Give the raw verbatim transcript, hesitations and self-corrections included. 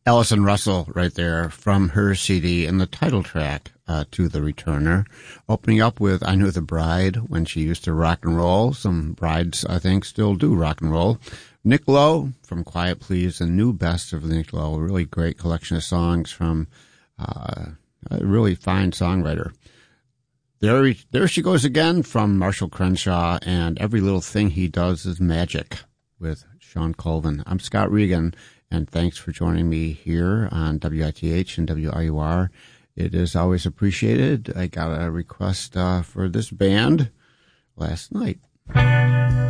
Allison Russell right there from her C D and the title track uh, to The Returner. Opening up with I Knew the Bride when she used to rock and roll. Some brides, I think, still do rock and roll. Nick Lowe from Quiet Please, the new best of Nick Lowe. A really great collection of songs from uh, a really fine songwriter. There, there she goes again from Marshall Crenshaw, and Every Little Thing He Does Is Magic with Sean Colvin. I'm Scott Regan, and thanks for joining me here on W I T H and W R U R. It is always appreciated. I got a request uh, for this band last night.